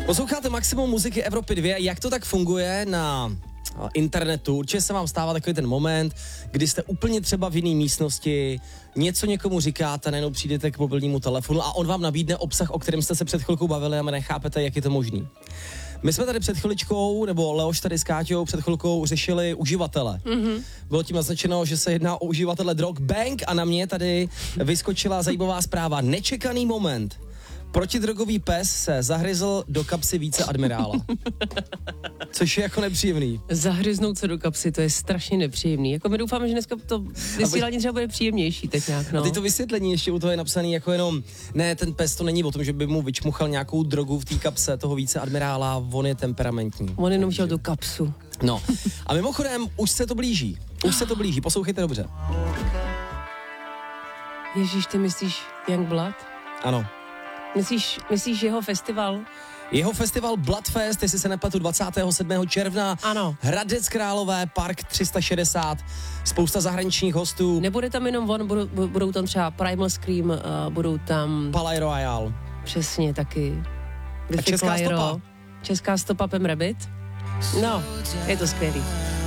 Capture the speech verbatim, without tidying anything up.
Posloucháte Maximum muziky Evropy dva. Jak to tak funguje na internetu? Určitě se vám stává takový ten moment, kdy jste úplně třeba v jiné místnosti, něco někomu říkáte, najednou přijdete k mobilnímu telefonu a on vám nabídne obsah, o kterém jste se před chvilkou bavili a nechápete, jak je to možný. My jsme tady před chviličkou, nebo Leoš tady s Káťou před chvilkou řešili uživatele. Mm-hmm. Bylo tím naznačeno, že se jedná o uživatele drog Bang a na mě tady vyskočila zajímavá zpráva. Nečekaný moment. Protidrogový pes se zahryzl do kapsy více admirála. Což je jako nepříjemný. Zahryznout se do kapsy, to je strašně nepříjemný. Jako my doufáme, že dneska to vysílání třeba bude příjemnější teď nějak, no. A teď to vysvětlení ještě u toho je napsaný jako jenom, ne, ten pes to není o tom, že by mu vyčmuchal nějakou drogu v té kapse toho více admirála, on je temperamentní. On jenom šel do kapsu. No. A mimochodem, už se to blíží. Už se to blíží, poslouchejte dobře. Ježíš, ty myslíš Youngblood? Ano. Myslíš, myslíš jeho festival? Jeho festival Bloodfest, jestli se nepletu, dvacátého sedmého června. Ano. Hradec Králové, Park tři sta šedesát, spousta zahraničních hostů. Nebude tam jenom on, budou, budou tam třeba Primal Scream, uh, budou tam... Palais Royale. Přesně, taky. A Česká stopa. Česká stopa Pem Rabbit. No, je to skvělý.